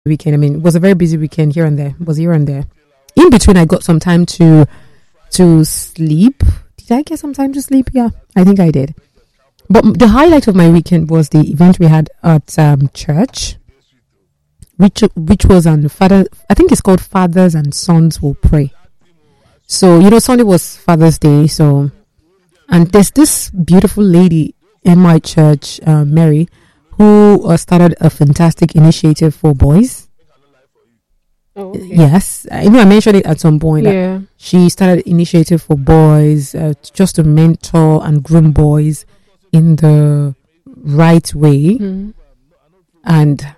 weekend. I mean, it was a very busy weekend here and there. It was here and there. In between, I got some time to sleep. Did I get some time to sleep? Yeah, I think I did. But the highlight of my weekend was the event we had at church, which was on Father. I think it's called Fathers and Sons Will Pray. So Sunday was Father's Day. So, and there's this beautiful lady in my church, Mary, who started a fantastic initiative for boys. Oh, okay. Yes, I mentioned it at some point. Yeah. She started initiative for boys, just to mentor and groom boys in the right way. And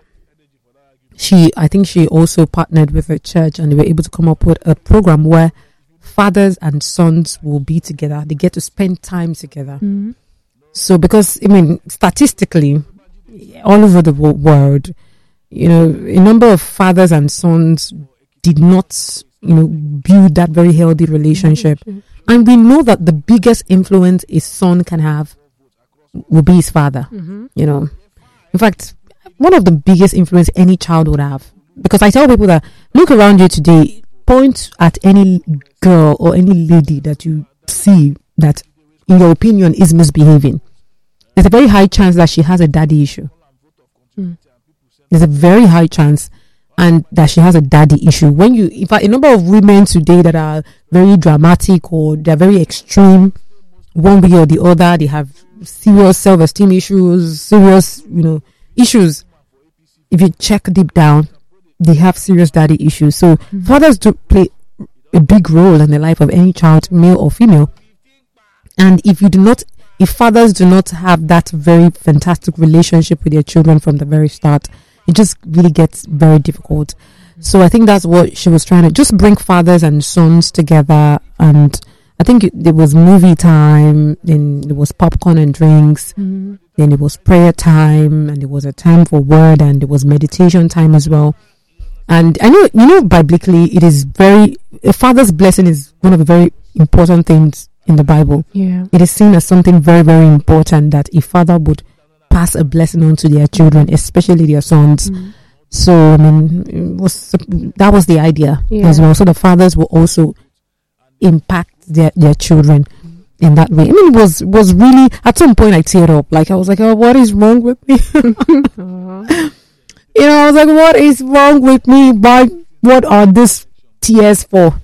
I think she also partnered with her church, and they were able to come up with a program where fathers and sons will be together. They get to spend time together. So, because statistically, all over the world, a number of fathers and sons did not, build that very healthy relationship. And we know that the biggest influence a son can have will be his father. In fact, one of the biggest influence any child would have. Because I tell people that, look around you today, point at any girl or any lady that you see that, in your opinion, is misbehaving. There's a very high chance that she has a daddy issue. There's a very high chance and that she has a daddy issue. In fact, a number of women today that are very dramatic or they're very extreme, one way or the other, they have serious self-esteem issues, serious, issues. If you check deep down, they have serious daddy issues. So fathers do play a big role in the life of any child, male or female. And if fathers do not have that very fantastic relationship with their children from the very start, it just really gets very difficult. So I think that's what she was trying to just bring fathers and sons together. And I think there was movie time, then there was popcorn and drinks, then it was prayer time, and there was a time for word, and there was meditation time as well. And I know, biblically, a father's blessing is one of the very important things in the Bible. Yeah. It is seen as something very, very important that a father would pass a blessing on to their children, especially their sons. So, that was the idea as well. So the fathers will also impact their children in that way. It was really, at some point I teared up. Like, I was like, oh, what is wrong with me? I was like, what is wrong with me? What are these tears for?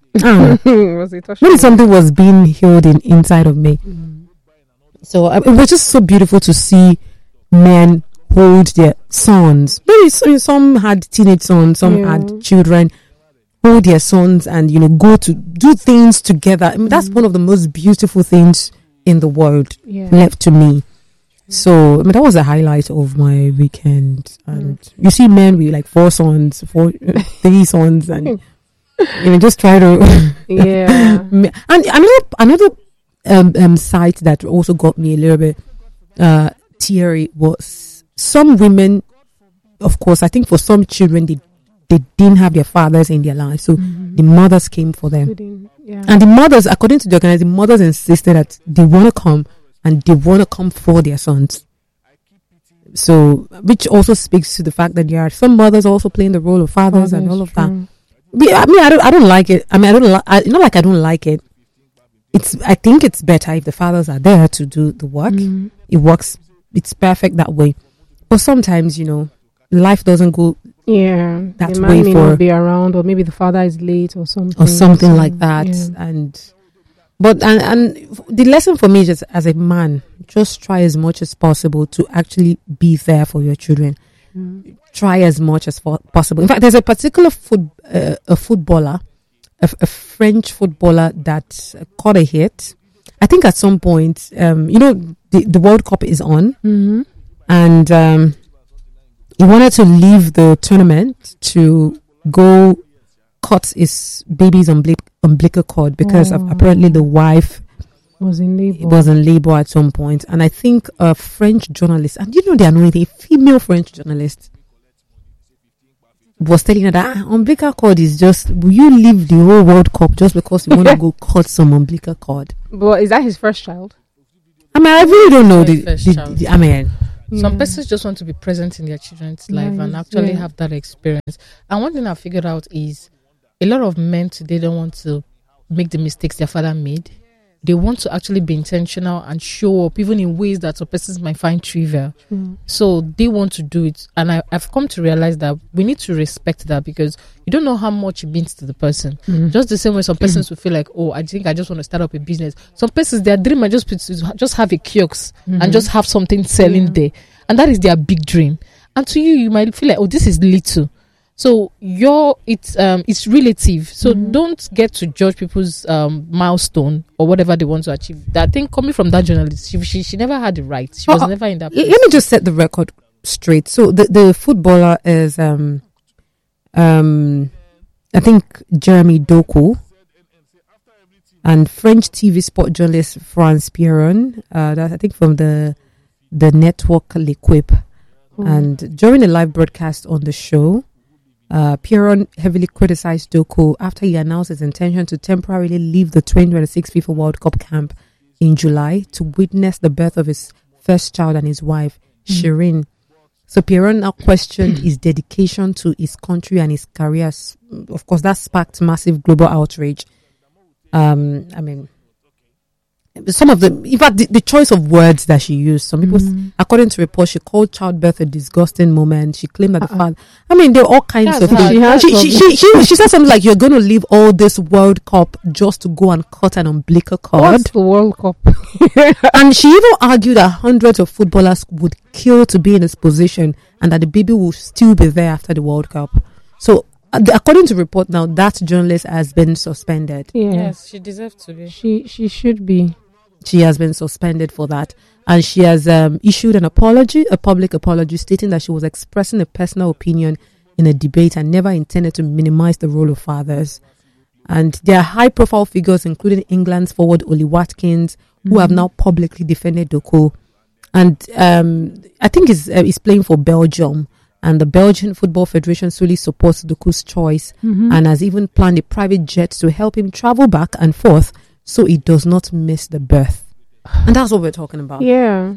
Maybe something was being healed inside of me. So it was just so beautiful to see men hold their sons. Maybe some had teenage sons, some had children, hold their sons and go to do things together. That's one of the most beautiful things in the world left to me. So that was a highlight of my weekend. And you see men with like 3 sons, and just try to And another site that also got me a little bit teary was some women. Of course, I think for some children they didn't have their fathers in their lives, so the mothers came for them. And the mothers, according to the organization, the mothers insisted that they want to come and they want to come for their sons. So, which also speaks to the fact that there are some mothers also playing the role of fathers and all of that. I don't like it. Not like I don't like it. I think it's better if the fathers are there to do the work. It works. It's perfect that way. But sometimes, life doesn't go that way may not be around, or maybe the father is late or something. Or something like that. But the lesson for me is, as a man, just try as much as possible to actually be there for your children. Try as much as possible. In fact, there's a particular footballer, a French footballer that caught a hit. I think at some point, the World Cup is on, and he wanted to leave the tournament to go cut his baby's umbilical cord because apparently the wife was in labor at some point. And I think a French journalist, and they are knowing a female French journalist, was telling her that umbilical cord is just, will you leave the whole World Cup just because you want to go cut some umbilical cord? But is that his first child? I really don't know Some persons just want to be present in their children's life and actually have that experience. And one thing I figured out is a lot of men today don't want to make the mistakes their father made. They want to actually be intentional and show up even in ways that some persons might find trivial. So they want to do it. And I've come to realize that we need to respect that, because you don't know how much it means to the person. Just the same way some persons will feel like, oh, I think I just want to start up a business. Some persons, their dream might just be to just have a kiosk and just have something selling there. And that is their big dream. And to you, you might feel like, oh, this is little. So it's relative. So don't get to judge people's milestone or whatever they want to achieve. I think coming from that journalist, she never had it right. She was never in that place. Let me just set the record straight. So the footballer is I think Jeremy Doku, and French TV sport journalist France Piron. That's I think from the network L'Equipe. And during a live broadcast on the show, Piron heavily criticized Doku after he announced his intention to temporarily leave the 2026 FIFA World Cup camp in July to witness the birth of his first child and his wife, Shirin. So Piron now questioned his dedication to his country and his career. Of course, that sparked massive global outrage. I mean, some of them, in fact, the choice of words that she used, some people, according to reports, she called childbirth a disgusting moment. She claimed that the father, I mean, there are all kinds of things. She said something like, you're going to leave all this World Cup just to go and cut an umbilical cord. What's the World Cup? And she even argued that hundreds of footballers would kill to be in this position and that the baby will still be there after the World Cup. So, according to report now, that journalist has been suspended. Yes, she deserves to be. She should be. She has been suspended for that. And she has issued an apology, a public apology, stating that she was expressing a personal opinion in a debate and never intended to minimize the role of fathers. And there are high-profile figures, including England's forward Ollie Watkins, who have now publicly defended Doku. And I think he's playing for Belgium. And the Belgian Football Federation solely supports Doku's choice and has even planned a private jet to help him travel back and forth so he does not miss the birth. And that's what we're talking about. Yeah.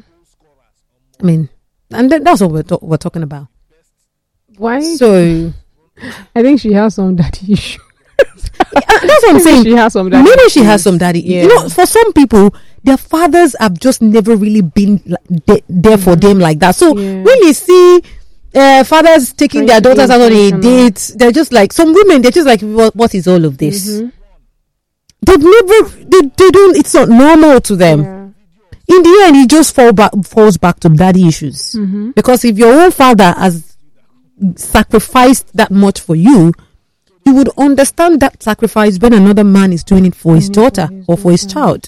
I mean, and that's what we're talking about. Why? So, I think she has some daddy issues. That's what I'm saying. She has some daddy Maybe issues. she has some daddy. Yeah. You know, for some people, their fathers have just never really been there for them like that. So when they see fathers taking their daughters out on a date, they're just like, some women, they're just like, what is all of this? They've never, they don't, it's not normal to them. In the end, it just falls back to daddy issues. Because if your own father has sacrificed that much for you, you would understand that sacrifice when another man is doing it for his daughter or for his child.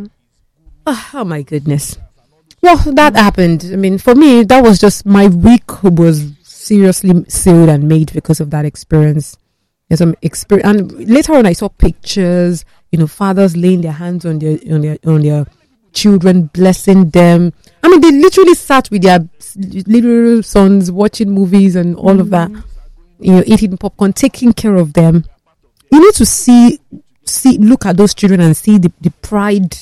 Oh my goodness. Well, that happened. I mean, for me, that was just, my week was seriously sealed and made because of that experience. There's some experience, and later on, I saw pictures. You know, fathers laying their hands on their children, blessing them. I mean, they literally sat with their little sons, watching movies and all of that. You know, eating popcorn, taking care of them. You need to look at those children and see the pride.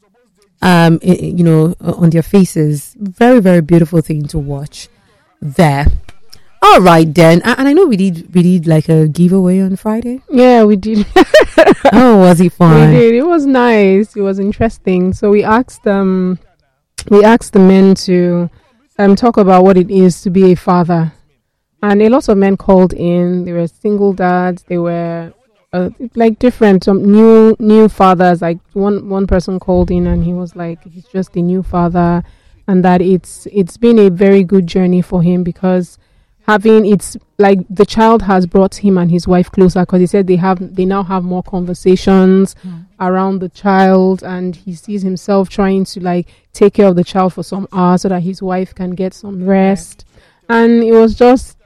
You know, on their faces. Very, very beautiful thing to watch there. All right then, and I know we did like a giveaway on Friday. Yeah, we did. Oh, was it fun? We did. It was nice. It was interesting. So we asked the men to talk about what it is to be a father, and a lot of men called in. They were single dads. They were like different, some new fathers. Like one person called in and he was like, he's just a new father, and that it's been a very good journey for him, because it's like the child has brought him and his wife closer, because he said they now have more conversations around the child, and he sees himself trying to like take care of the child for some hours so that his wife can get some rest. And it was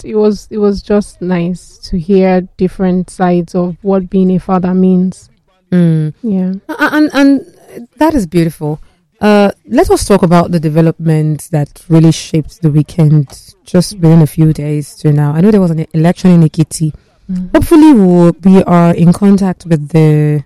just nice to hear different sides of what being a father means. Yeah, and that is beautiful. Let us talk about the developments that really shaped the weekend just within a few days to now. I know there was an election in Ekiti. Hopefully, we are in contact with the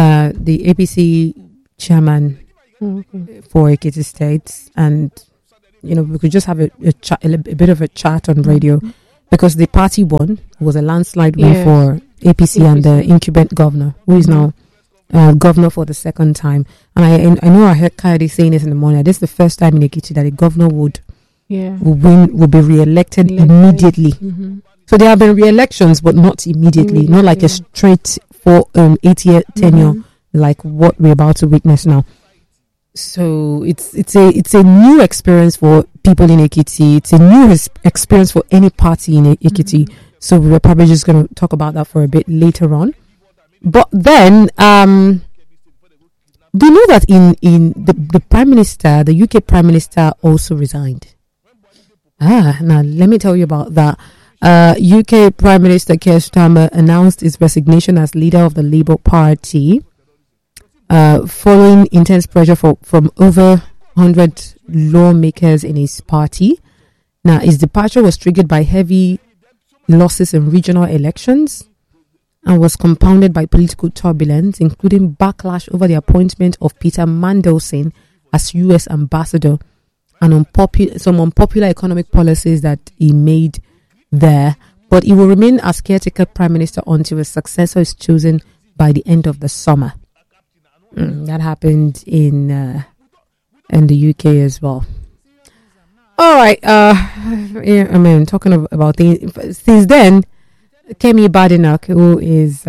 APC chairman for Ekiti State, and we could just have a bit of a chat on radio, because the party won. It was a landslide win for APC and the incumbent governor, who is now governor for the second time. And I know I heard Kayode saying this in the morning. This is the first time in Ekiti that a governor would be re-elected immediately. So there have been re-elections, but not immediately. Not like a straight for 8-year tenure like what we're about to witness now. So it's a new experience for people in Ekiti. It's a new experience for any party in Ekiti. So we're probably just going to talk about that for a bit later on. But then, do you know that in the Prime Minister, the UK Prime Minister also resigned? Now let me tell you about that. UK Prime Minister Keir Starmer announced his resignation as leader of the Labour Party, following intense pressure from over 100 lawmakers in his party. Now, his departure was triggered by heavy losses in regional elections and was compounded by political turbulence, including backlash over the appointment of Peter Mandelson as US ambassador and some unpopular economic policies that he made there. But he will remain as caretaker prime minister until his successor is chosen by the end of the summer. That happened in the UK as well. All right. Talking about things. Since then, Kemi Badenoch, who is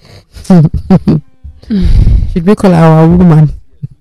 should we call her our woman?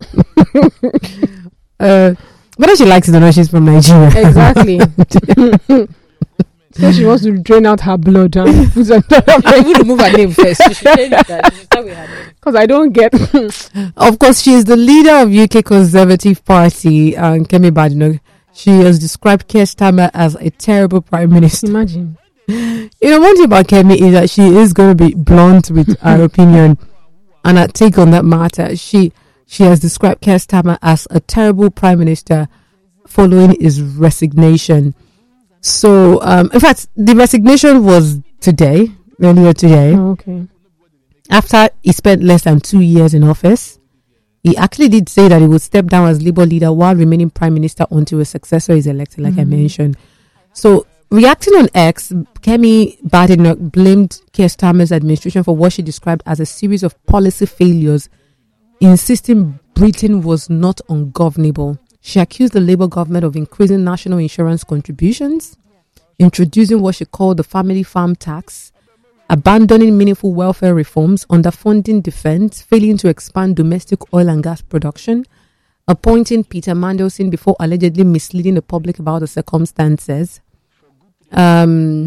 Whether she likes it or not, she's from Nigeria. Exactly. So she wants to drain out her blood. I will remove her name first. She should tell that. She should start with her name. Because I don't get. Of course, she is the leader of UK Conservative Party, Kemi Badenoch. She has described Keir Starmer as a terrible prime minister. Imagine. One thing about Kemi is that she is going to be blunt with her opinion and her take on that matter. She has described Keir Starmer as a terrible prime minister following his resignation. So, in fact, the resignation was earlier today. Oh, okay. After he spent less than 2 years in office, he actually did say that he would step down as Labour leader while remaining prime minister until a successor is elected, like I mentioned. So, reacting on X, Kemi Badenoch blamed Keir Starmer's administration for what she described as a series of policy failures, insisting Britain was not ungovernable. She accused the Labour government of increasing national insurance contributions, introducing what she called the family farm tax, abandoning meaningful welfare reforms, underfunding defence, failing to expand domestic oil and gas production, appointing Peter Mandelson before allegedly misleading the public about the circumstances. A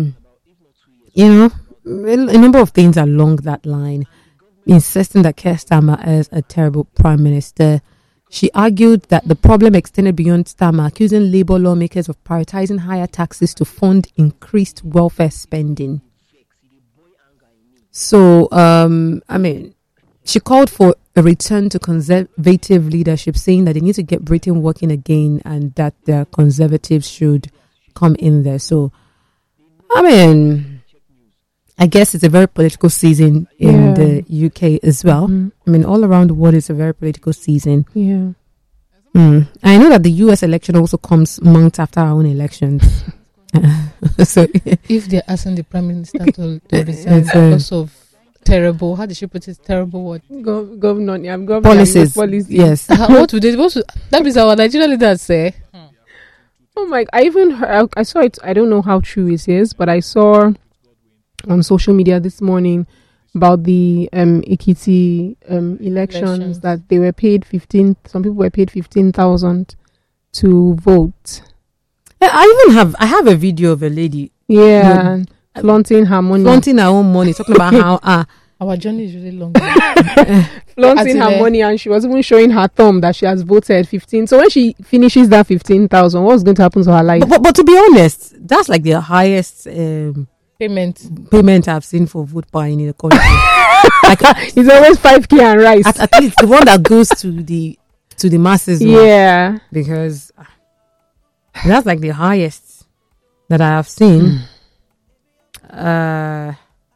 number of things along that line, insisting that Keir Starmer is a terrible prime minister. She argued that the problem extended beyond Starmer, accusing Labour lawmakers of prioritizing higher taxes to fund increased welfare spending. So, she called for a return to conservative leadership, saying that they need to get Britain working again and that the Conservatives should come in there. So, I guess it's a very political season in the UK as well. All around the world, it's a very political season. Yeah. I know that the US election also comes months after our own elections. So if they're asking the prime minister to resign because of terrible, how did she put it? Terrible what? Government policies. Yes. What would they? That means our Nigerian leaders say. Oh my! I saw it. I don't know how true it is, but I saw on social media this morning about the Ekiti elections that they were paid 15. Some people were paid 15,000 to vote. I have a video of a lady. Yeah, flaunting her money, flaunting her own money, talking about how our journey is really long. Flaunting her money, and she was even showing her thumb that she has voted 15. So when she finishes that 15,000, what's going to happen to her life? But to be honest, that's like the highest payment I've seen for vote buying in the country. It's always 5k and rice. At least the one that goes to the masses. Yeah, because that's like the highest that I have seen.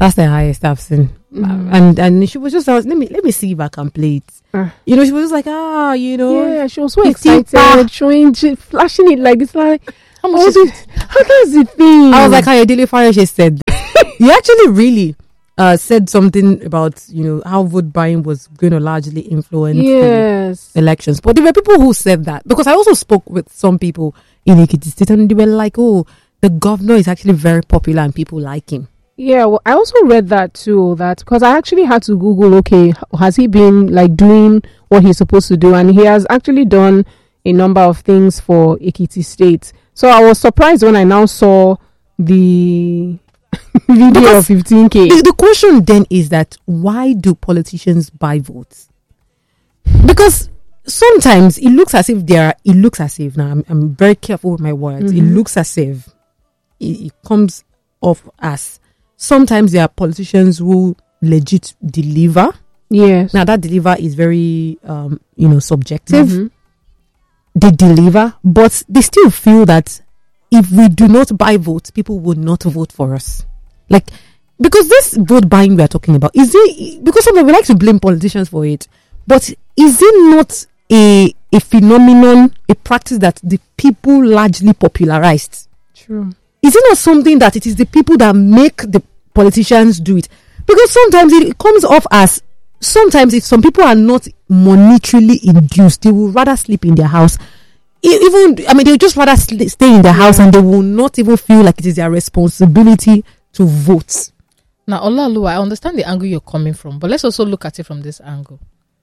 That's the highest I've seen. And she was just, let me see if I can play it. She was just like, Yeah, she was so excited, flashing it like this, like, how does the thing? I was like, how Daily Fire she said. You actually really said something about, how vote buying was going to largely influence the elections. But there were people who said that, because I also spoke with some people in Ekiti State, and they were like, oh, the governor is actually very popular and people like him. Yeah, well, I also read that too, because I actually had to Google, okay, has he been like doing what he's supposed to do? And he has actually done a number of things for Ekiti State. So I was surprised when I now saw the video of 15K. The question then is that, why do politicians buy votes? Because sometimes it looks as if now I'm very careful with my words. It looks as if it comes off as sometimes there are politicians who legit deliver. Yes. Now that deliver is very subjective. They deliver, but they still feel that if we do not buy votes, people will not vote for us. Like, because this vote buying we are talking about, is it, because sometimes we like to blame politicians for it, but is it not a phenomenon, a practice that the people largely popularized? True. Is it not something that it is the people that make the politicians do it? Because sometimes it comes off as, sometimes if some people are not monetarily induced, they will rather sleep in their house. They'll just rather stay in their house, and they will not even feel like it is their responsibility to vote. Now, Olaoluwa, I understand the angle you're coming from, but let's also look at it from this angle.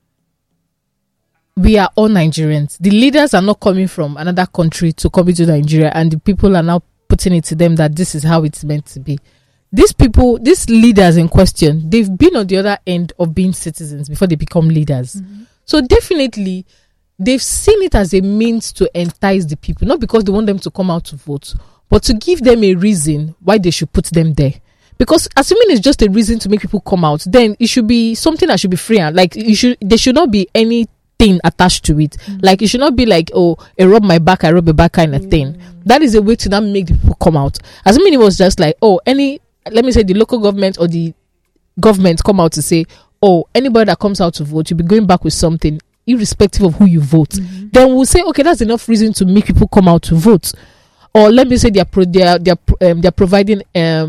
We are all Nigerians. The leaders are not coming from another country to come into Nigeria, and the people are now putting it to them that this is how it's meant to be. These people, these leaders in question, they've been on the other end of being citizens before they become leaders. So definitely, they've seen it as a means to entice the people, not because they want them to come out to vote, but to give them a reason why they should put them there. Because assuming it's just a reason to make people come out, then it should be something that should be free. And like, there should not be anything attached to it. Like, it should not be like, oh, I rub my back, I rub your back kind of thing. That is a way to not make the people come out. Assuming it was just like, oh, let me say the local government or the government come out to say, oh, anybody that comes out to vote, you'll be going back with something, irrespective of who you vote. Then we'll say, okay, that's enough reason to make people come out to vote. Or let me say they're providing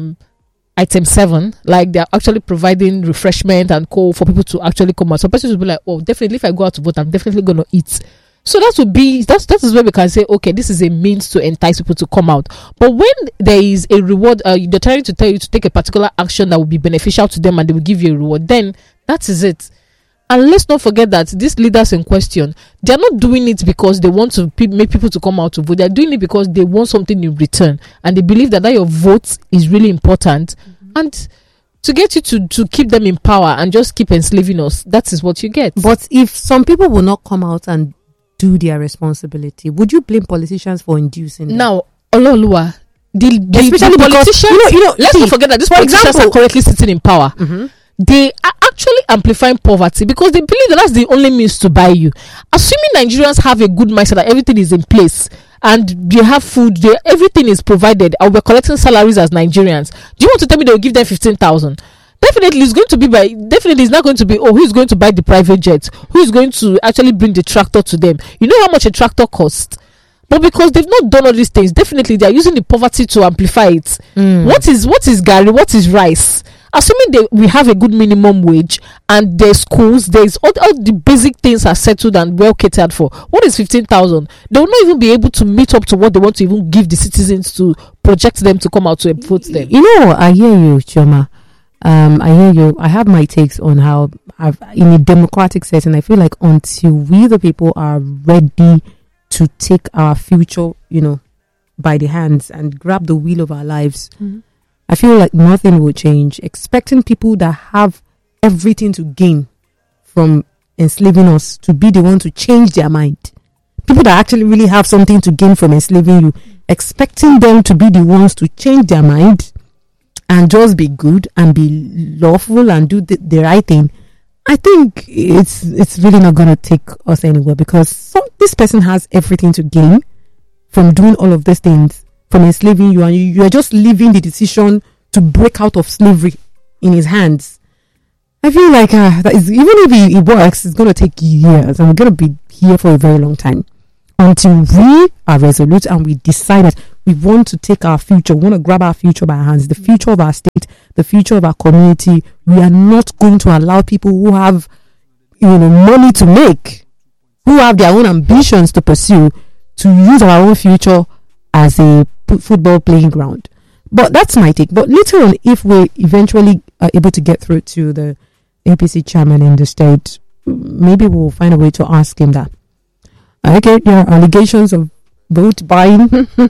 item 7, like they're actually providing refreshment and co for people to actually come out. So persons will be like, oh, definitely if I go out to vote, I'm definitely going to eat. So that is where we can say, okay, this is a means to entice people to come out. But when there is a reward, they're trying to tell you to take a particular action that will be beneficial to them, and they will give you a reward, then that is it. And let's not forget that these leaders in question, they're not doing it because they want to make people to come out to vote. They're doing it because they want something in return, and they believe that your vote is really important. And to get you to keep them in power and just keep enslaving us, that is what you get. But if some people will not come out and do their responsibility, would you blame politicians for inducing them? Now, Olaoluwa, especially the politicians, let's not forget that these politicians are currently sitting in power. They are actually amplifying poverty because they believe that that's the only means to buy you. Assuming Nigerians have a good mindset that everything is in place and they have food, everything is provided, and we're collecting salaries as Nigerians, do you want to tell me they will give them 15,000? Definitely it's not going to be, oh, who's going to buy the private jet? Who's going to actually bring the tractor to them? You know how much a tractor costs? But because they've not done all these things, definitely they are using the poverty to amplify it. What is Gary? What is rice? Assuming we have a good minimum wage and there's schools, there's all the basic things are settled and well catered for. What is 15,000? They will not even be able to meet up to what they want to even give the citizens to project them to come out to vote them. You know, I hear you, Chioma. I hear you. I have my takes on how in a democratic setting, I feel like until we the people are ready to take our future, by the hands and grab the wheel of our lives, I feel like nothing will change. Expecting people that have everything to gain from enslaving us to be the one to change their mind. People that actually really have something to gain from enslaving you, expecting them to be the ones to change their mind and just be good and be lawful and do the right thing. I think it's really not going to take us anywhere, because this person has everything to gain from doing all of these things, from enslaving you, and you are just leaving the decision to break out of slavery in his hands. I feel like that is, even if it works, it's going to take years, and we're going to be here for a very long time until we are resolute and we decide that we want to take our future, we want to grab our future by our hands, the future of our state, the future of our community. We are not going to allow people who have, money to make, who have their own ambitions to pursue, to use our own future as a football playing ground. But that's my take. But later on, if we eventually are able to get through to the APC chairman in the state, maybe we'll find a way to ask him that. Okay, there are allegations of vote buying.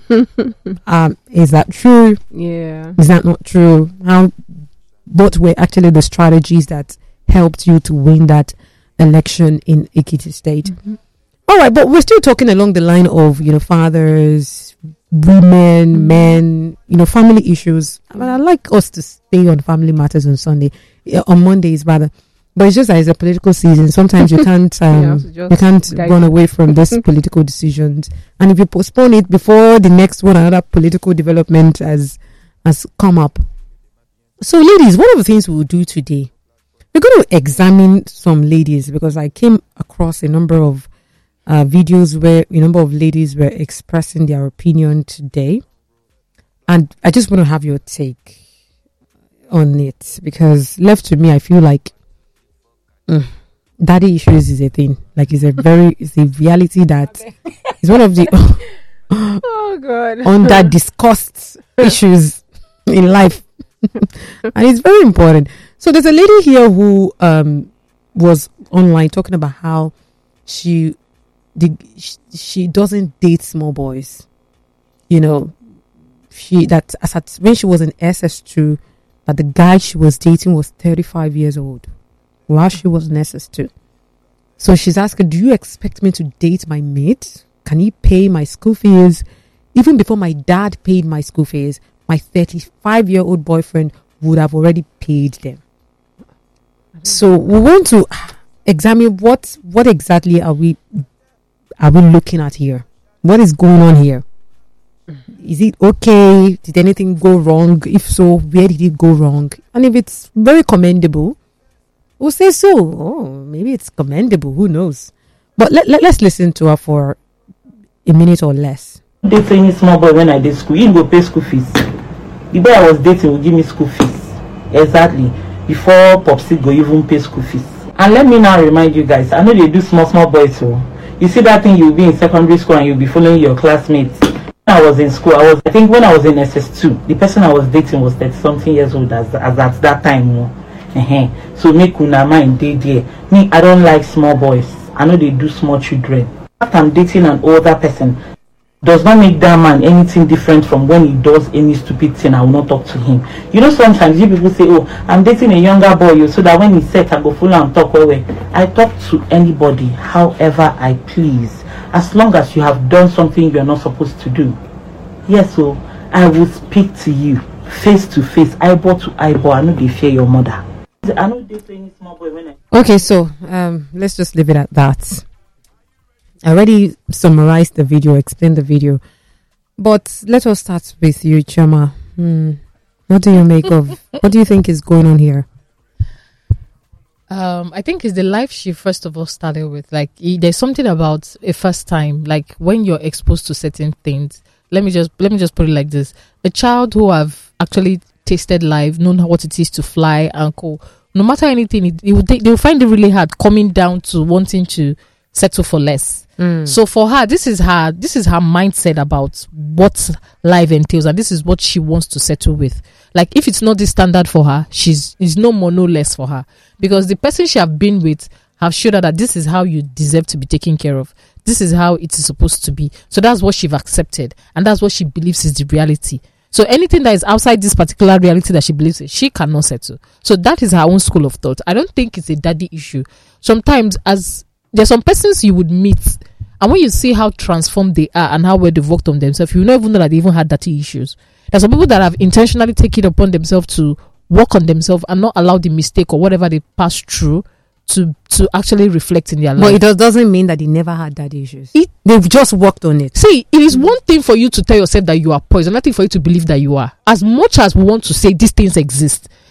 Is that true? Yeah. Is that not true? What were actually the strategies that helped you to win that election in Ekiti State? Mm-hmm. All right, but we're still talking along the line of, fathers, women, men, family issues. I mean, I like us to stay on family matters on Mondays rather. But it's just that it's a political season. Sometimes you can't run away from these political decisions. And if you postpone it before the next one, another political development has come up. So, ladies, one of the things we'll do today, we're going to examine some ladies, because I came across a number of videos where a number of ladies were expressing their opinion today. And I just want to have your take on it, because left to me, I feel like daddy issues is a thing. Like, it's a reality that is one of the oh god under discussed issues in life. And it's very important. So there's a lady here who was online talking about how she doesn't date small boys. When she was in SS2, that the guy she was dating was 35 years old while she was in SS2. So she's asking, do you expect me to date my mate? Can he pay my school fees? Even before my dad paid my school fees, my 35-year-old boyfriend would have already paid them. So we want to examine what exactly are we looking at here? What is going on here? Is it okay? Did anything go wrong? If so, where did it go wrong? And if it's very commendable, we'll say so. Oh, maybe it's commendable. Who knows? But let's listen to her for a minute or less. Dating a small boy when I did school, he go pay school fees. The boy I was dating would give me school fees. Exactly. Before Popsy go even pay school fees. And let me now remind you guys, I know they do small boys too. You see that thing, you'll be in secondary school and you'll be following your classmates. When I was in school, I think when I was in SS2, the person I was dating was 30-something years old as at that time. So make una mind dey there. Me, I don't like small boys. I know they do small children. After I'm dating an older person, does not make that man anything different from when he does any stupid thing. I will not talk to him. Sometimes you people say, oh, I'm dating a younger boy, so that when he said I go full and talk away. I talk to anybody however I please, as long as you have done something you're not supposed to do. Yes, so I will speak to you face to face, eyeball to eyeball. I know they fear your mother. I know they say any small boy when I... Okay, so let's just leave it at that. I already summarized the video, explained the video. But let us start with you, Chioma. What do you make of... What do you think is going on here? I think it's the life she first of all started with. Like, there's something about a first time, like when you're exposed to certain things. Let me just put it like this: a child who have actually tasted life, known what it is to fly and go. No matter anything, they will find it really hard coming down to wanting to settle for less. So for her, this is her mindset about what life entails, and this is what she wants to settle with. Like, if it's not the standard for her, it's no more, no less for her, because the person she have been with have showed her that this is how you deserve to be taken care of. This is how it is supposed to be. So that's what she's accepted, and that's what she believes is the reality. So anything that is outside this particular reality that she believes in, she cannot settle. So that is her own school of thought. I don't think it's a daddy issue. Sometimes, as there's some persons you would meet, and when you see how transformed they are and how well they've worked on themselves, you don't even know that they even had daddy issues. There's some people that have intentionally taken it upon themselves to work on themselves and not allow the mistake or whatever they pass through to actually reflect in their life. But it doesn't mean that they never had daddy issues. They've just worked on it. See, it is one thing for you to tell yourself that you are poor. It's another thing for you to believe that you are. As much as we want to say these things exist,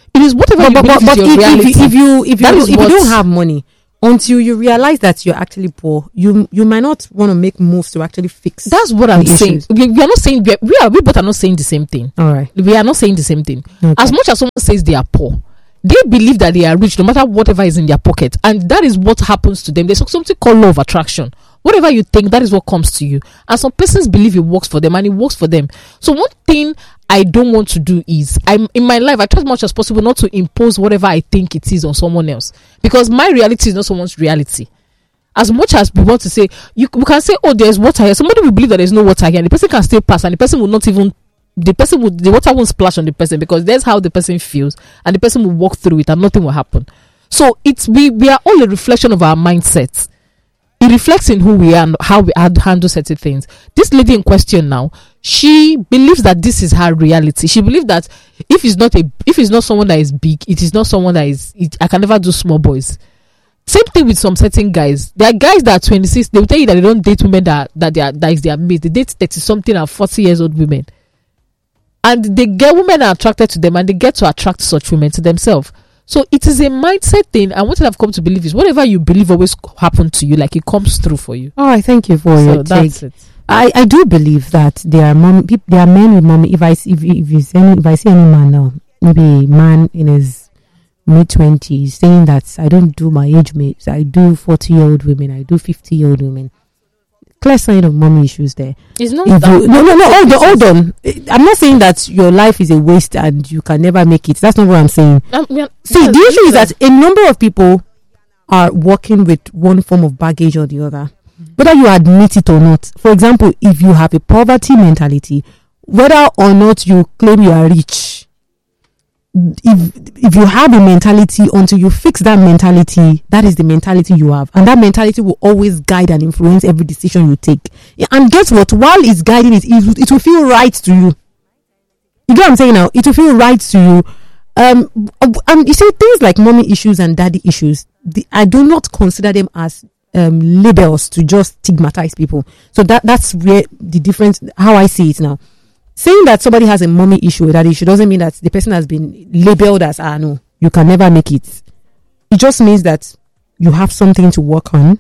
It is whatever you believe is your reality. If you don't have money, until you realize that you're actually poor, you might not want to make moves to actually fix. That's what I'm saying. We are not saying we both are not saying the same thing. All right, we are not saying the same thing. Okay. As much as someone says they are poor, they believe that they are rich no matter whatever is in their pocket, and that is what happens to them. There's something called law of attraction. Whatever you think, that is what comes to you. And some persons believe it works for them, and it works for them. So one thing I don't want to do is, in my life, I try as much as possible not to impose whatever I think it is on someone else, because my reality is not someone's reality. As much as we want to say, we can say, oh, there's water here. Somebody will believe that there's no water here, and the person can still pass, and the person will not even, the water won't splash on the person, because that's how the person feels, and the person will walk through it, and nothing will happen. So we are all a reflection of our mindsets. It reflects in who we are and how we handle certain things. This lady in question now, she believes that this is her reality. She believes that if it's not someone that is big, it is not someone that is. I can never do small boys. Same thing with some certain guys. There are guys that are 26. They will tell you that they don't date women that is their mate. They date 30 something and 40 years old women, and they get women are attracted to them, and they get to attract such women to themselves. So it is a mindset thing, and what I've come to believe is whatever you believe always happen to you, like it comes through for you. All right, thank you for your take. It. I do believe that there are men with mommy. If I see any man now, maybe a man in his mid-20s saying that I don't do my age mates, I do 40-year-old women, I do 50-year-old women. Clear sign of mommy issues there. It's not hold on. I'm not saying that your life is a waste and you can never make it. That's not what I'm saying. See, the issue is that a number of people are working with one form of baggage or the other, whether you admit it or not. For example, if you have a poverty mentality, whether or not you claim you are rich, if you have a mentality, until you fix that mentality, that is the mentality you have, and that mentality will always guide and influence every decision you take. And guess what? While it's guiding it will feel right to you. You get what I'm saying now? It will feel right to you. And you see, things like mommy issues and daddy issues, I do not consider them as labels to just stigmatize people. So that's where the difference, how I see it now. Saying that somebody has a mommy issue or that issue doesn't mean that the person has been labeled as, no, you can never make it. It just means that you have something to work on,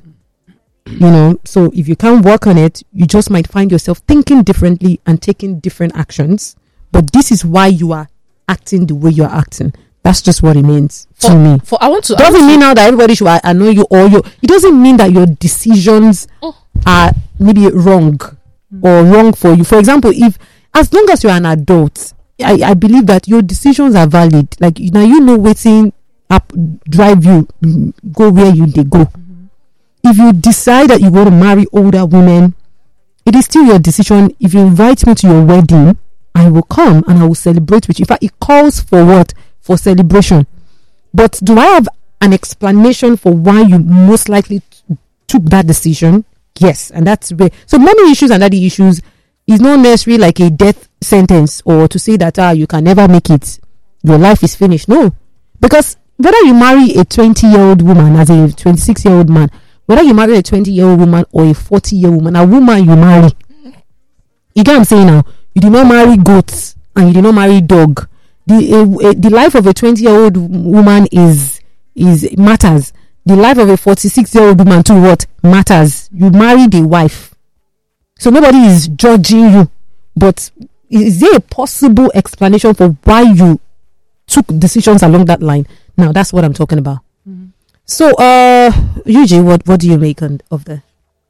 so if you can't work on it, you just might find yourself thinking differently and taking different actions. But this is why you are acting the way you're acting. That's just what it means to me. Doesn't mean now that everybody should annoy you it doesn't mean that your decisions are maybe wrong or wrong for you. For example, as long as you're an adult, I believe that your decisions are valid. Like now, waiting up drive you go where they go. If you decide that you want to marry older women, it is still your decision. If you invite me to your wedding, I will come and I will celebrate with you. In fact, it calls for what? For celebration. But do I have an explanation for why you most likely took that decision? Yes, and that's where. So mommy issues and daddy issues is not necessarily like a death sentence, or to say that you can never make it, your life is finished. No, because whether you marry a 20-year-old woman as a 26-year-old man, whether you marry a 20-year-old woman or a 40-year-old woman, a woman you marry, you get what I'm saying now? You did not marry goats and you did not marry dog. The life of a 20-year-old woman is matters. The life of a 46-year-old woman too matters. You married a wife. So nobody is judging you, but is there a possible explanation for why you took decisions along that line? Now that's what I'm talking about. Mm-hmm. So, Eugene, what do you make of that?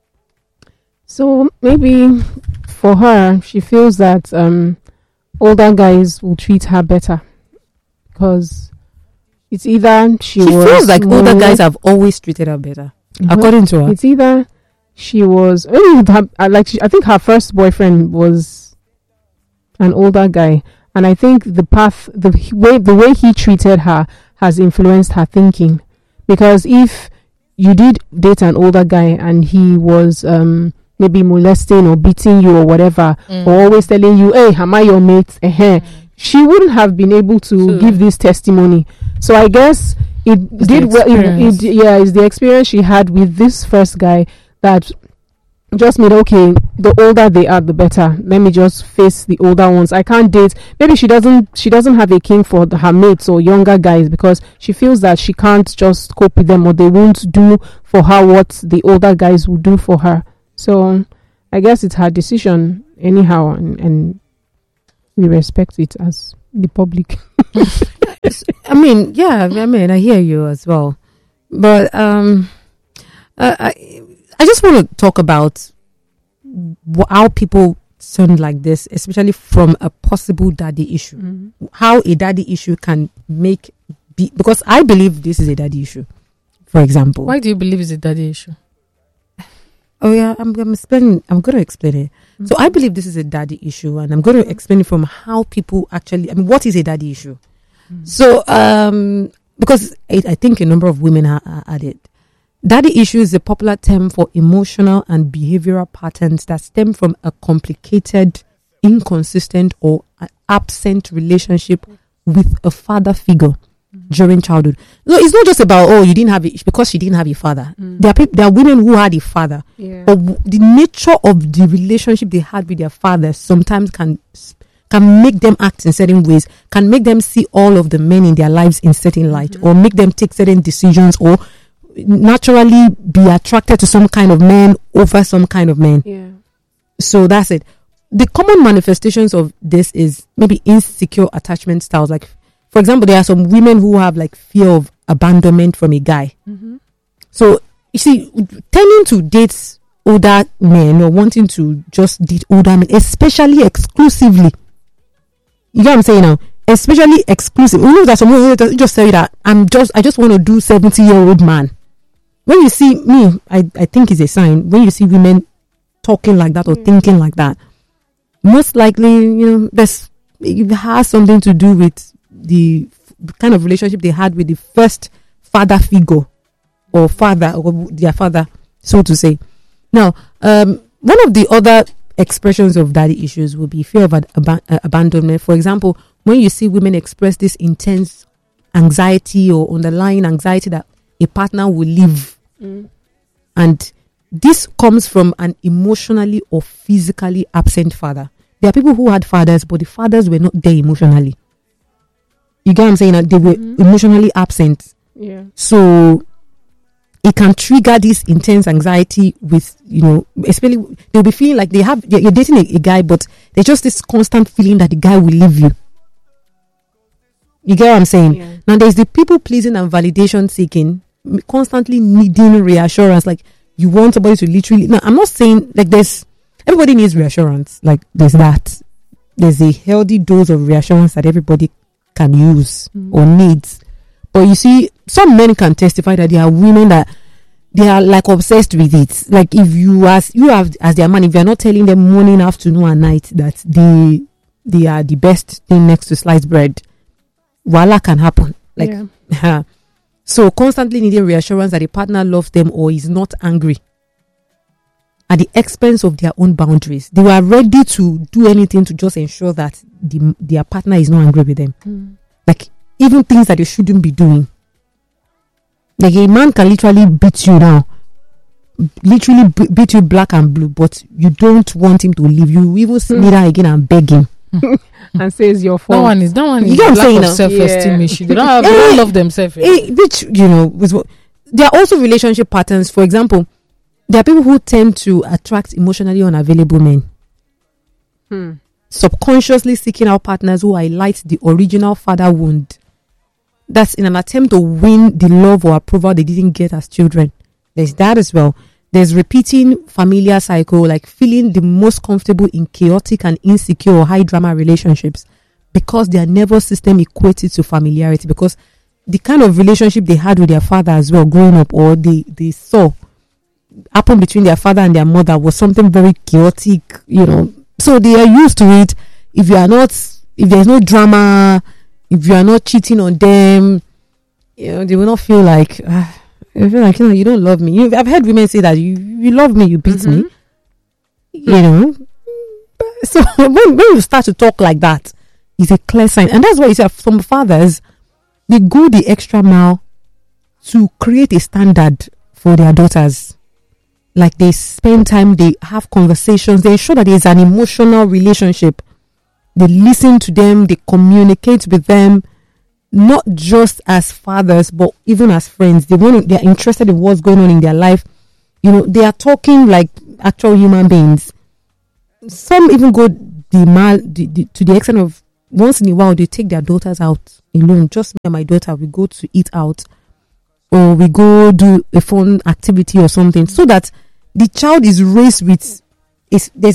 So maybe for her, she feels that older guys will treat her better because it's either she feels like older guys have always treated her better, according to her. It's either she was I think her first boyfriend was an older guy, and I think the way he treated her has influenced her thinking. Because if you did date an older guy and he was maybe molesting or beating you or whatever, or always telling you, hey, am I your mate? She wouldn't have been able to give this testimony. So I guess it's the experience she had with this first guy that just made, okay, the older they are, the better. Let me just face the older ones. I can't date. Maybe she doesn't have a king for her mates or younger guys because she feels that she can't just cope with them, or they won't do for her what the older guys will do for her. So I guess it's her decision anyhow, and we respect it as the public. I mean, I hear you as well, but I just want to talk about how people sound like this, especially from a possible daddy issue. Mm-hmm. How a daddy issue can because I believe this is a daddy issue. For example, why do you believe it's a daddy issue? Oh yeah, I'm going to explain it. Mm-hmm. So I believe this is a daddy issue, and I'm going to explain it from how people actually. I mean, what is a daddy issue? Mm-hmm. So because I think a number of women are at it. Daddy issue is a popular term for emotional and behavioral patterns that stem from a complicated, inconsistent, or absent relationship with a father figure during childhood. So it's not just about, you didn't have it because she didn't have a father. There are women who had a father. Yeah. But the nature of the relationship they had with their father sometimes can make them act in certain ways, can make them see all of the men in their lives in certain light, or make them take certain decisions, or naturally be attracted to some kind of men over some kind of men. Yeah. So that's it. The common manifestations of this is maybe insecure attachment styles. Like, for example, there are some women who have like fear of abandonment from a guy. Mm-hmm. So you see, tending to date older men or wanting to just date older men, especially exclusively. You know what I'm saying now? Especially exclusive. You know that someone just say that I just want to do 70-year-old man. When you see me, I think it's a sign. When you see women talking like that or thinking like that, most likely, it has something to do with the kind of relationship they had with the first father figure or their father, so to say. Now, one of the other expressions of daddy issues will be fear of abandonment. For example, when you see women express this intense anxiety or underlying anxiety that a partner will leave, and this comes from an emotionally or physically absent father. There are people who had fathers, but the fathers were not there emotionally. You get what I'm saying? They were emotionally absent. Yeah. So it can trigger this intense anxiety with, especially they'll be feeling like you're dating a guy, but there's just this constant feeling that the guy will leave you. You get what I'm saying? Yeah. Now there's the people pleasing and validation seeking, constantly needing reassurance. Like, you want somebody to literally. Now, I'm not saying like everybody needs reassurance. Like, there's a healthy dose of reassurance that everybody can use or needs. But you see, some men can testify that there are women that they are like obsessed with it. Like, if you as their man, if you're not telling them morning, afternoon, and night that they are the best thing next to sliced bread, voila, can happen. Like, so constantly needing reassurance that a partner loves them or is not angry at the expense of their own boundaries. They were ready to do anything to just ensure that their partner is not angry with them. Like, even things that they shouldn't be doing. Like, a man can literally beat you now. Literally beat you black and blue, but you don't want him to leave. You even see me again and beg him. And say it's your fault. That one is you know what I'm lack saying of now? self-esteem issue. They don't love themselves. Which, there are also relationship patterns. For example, there are people who tend to attract emotionally unavailable men. Subconsciously seeking out partners who highlight the original father wound. That's in an attempt to win the love or approval they didn't get as children. There's that as well. There's repeating familiar cycle, like feeling the most comfortable in chaotic and insecure or high drama relationships because their nervous system equated to familiarity, because the kind of relationship they had with their father as well growing up, or they saw happen between their father and their mother, was something very chaotic, so they are used to it. If there's no drama, if you are not cheating on them, they will not feel like I feel like, you don't love me. I've heard women say that you love me, you beat me. So when you start to talk like that, it's a clear sign. And that's why you see some fathers, they go the extra mile to create a standard for their daughters. Like they spend time, they have conversations, they ensure that there's an emotional relationship. They listen to them, they communicate with them, not just as fathers, but even as friends. They're interested in what's going on in their life. You know, they are talking like actual human beings. Some even go to the extent of once in a while they take their daughters out alone. Just me and my daughter, we go to eat out, or we go do a fun activity or something, so that the child is raised with there's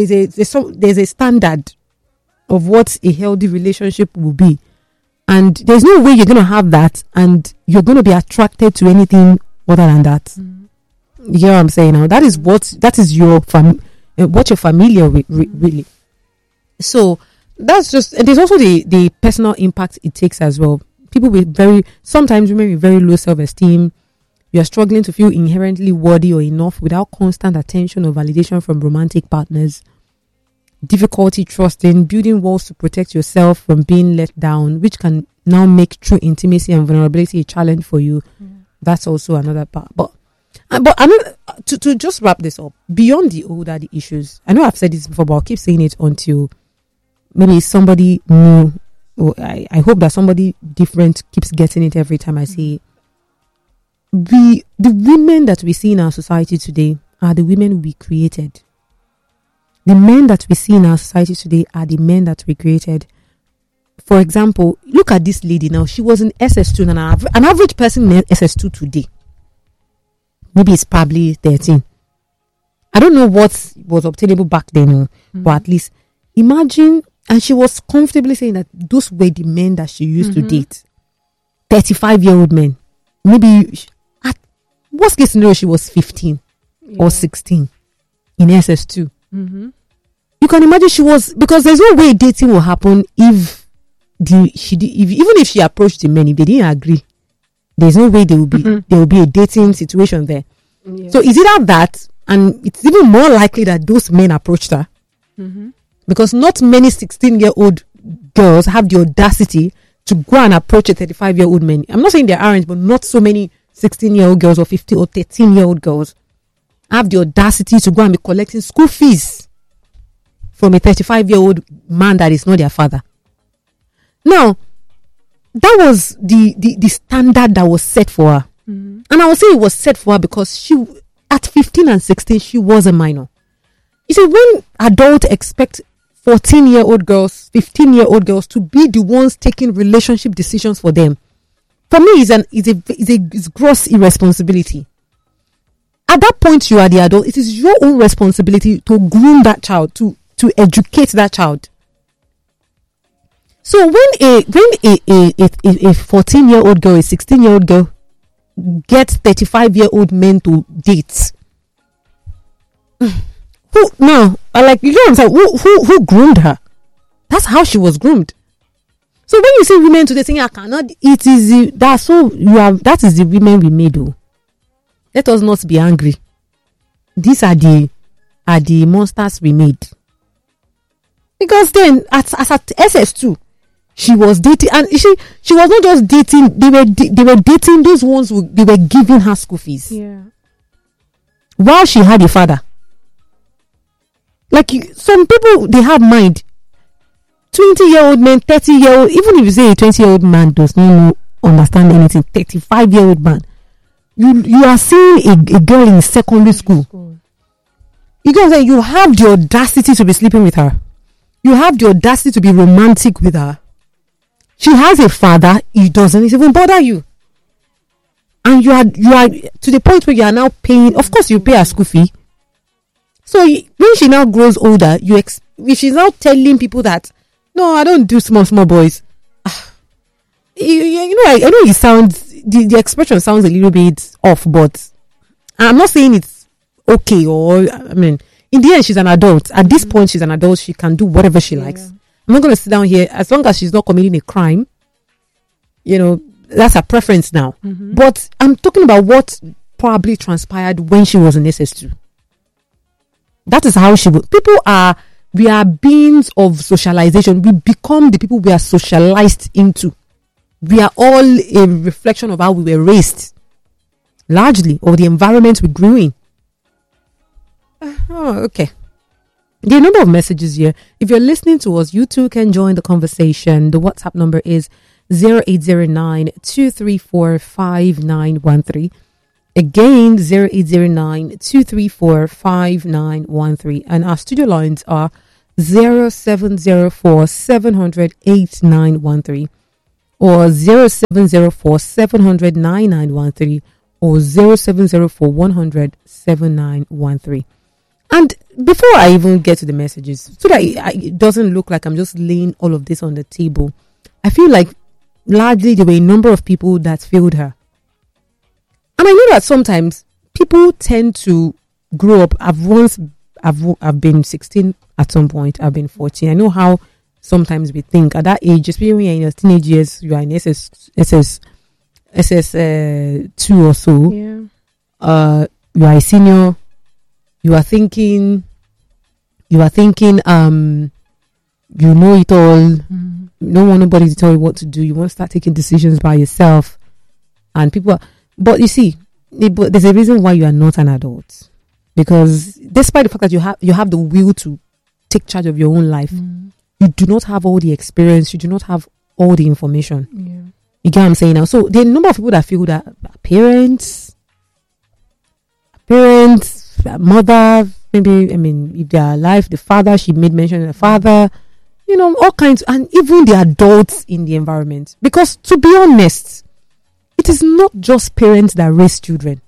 a standard of what a healthy relationship will be. And there's no way you're going to have that and you're going to be attracted to anything other than that. You hear what I'm saying now? That is your what you're familiar with, really. So that's just, and there's also the personal impact it takes as well. People with sometimes women with very low self-esteem, you are struggling to feel inherently worthy or enough without constant attention or validation from romantic partners. Difficulty trusting, building walls to protect yourself from being let down, which can now make true intimacy and vulnerability a challenge for you. That's also another part. But I mean, to just wrap this up, beyond the older issues, I know I've said this before, but I'll keep saying it until maybe somebody new, or I hope that somebody different keeps getting it every time I say it. The women that we see in our society today are the women we created. The men that we see in our society today are the men that we created. For example, look at this lady now. She was in SS2, and an average person in SS2 today, maybe it's probably 13. I don't know what was obtainable back then, but at least imagine, and she was comfortably saying that those were the men that she used to date. 35-year-old men. Maybe, at worst case scenario, she was 15 or 16 in SS2. You can imagine she was, because there's no way dating will happen even if she approached the men, if they didn't agree, there's no way there will be a dating situation there. So is it that, and it's even more likely that those men approached her, because not many 16-year-old girls have the audacity to go and approach a 35-year-old man. I'm not saying there aren't, but not so many 16-year-old girls or 15 or 13-year-old girls have the audacity to go and be collecting school fees from a 35-year-old man that is not their father. Now, that was the standard that was set for her. And I would say it was set for her because she, at 15 and 16, she was a minor. You see, when adults expect 14-year-old girls, 15-year-old girls to be the ones taking relationship decisions for them, for me, it's gross irresponsibility. At that point, you are the adult. It is your own responsibility to groom that child, to educate that child. So when a 14-year-old girl, a 16-year-old girl gets 35-year-old men to date, who now, like, you know what I'm saying? Who groomed her? That's how she was groomed. So when you see women today saying, "I cannot," that is the women we made. Oh, let us not be angry. These are the monsters we made. Because then at SS2, she was dating, and she was not just dating. They were dating those ones they were giving her school fees. Yeah. While she had a father. Like, some people, they have mind. 20-year-old men, 30-year-old, even if you say a 20-year-old man does not understand anything, 35-year-old man, you are seeing a girl in secondary school. You guys say you have the audacity to be sleeping with her. You have the audacity to be romantic with her. She has a father. He doesn't even bother you. And you are to the point where you are now paying. Of course, you pay her school fee. So when she now grows older, if she's now telling people that, no, I don't do small boys. I know it sounds, the expression sounds a little bit off, but I'm not saying it's okay, or, I mean, in the end, she's an adult. At this point, she's an adult. She can do whatever she likes. I'm not going to sit down here, as long as she's not committing a crime, that's her preference now. But I'm talking about what probably transpired when she was in SS2. That is how she would. We are beings of socialization. We become the people we are socialized into. We are all a reflection of how we were raised, largely, or the environment we grew in. Oh, okay. The number of messages here. If you're listening to us, you too can join the conversation. The WhatsApp number is 0809 234 5913. Again, 0809 234 5913. And our studio lines are 0704 700 8913 or 0704 700 9913 or 0704 100 7913. And before I even get to the messages, so that it doesn't look like I'm just laying all of this on the table, I feel like largely there were a number of people that failed her. And I know that sometimes people tend to grow up. I've been 16 at some point. I've been 14. I know how sometimes we think at that age, especially when you're in your teenage years, you are in SS2 or so. Yeah. You are a senior. You are thinking, you know it all. You don't want nobody to tell you what to do. You want to start taking decisions by yourself. And but you see, there's a reason why you are not an adult. Because despite the fact that you have the will to take charge of your own life, you do not have all the experience. You do not have all the information. Yeah. You get what I'm saying now? So the number of people that feel that parents, mother, maybe, if they are alive, the father, she made mention of the father, all kinds, and even the adults in the environment. Because to be honest, it is not just parents that raise children.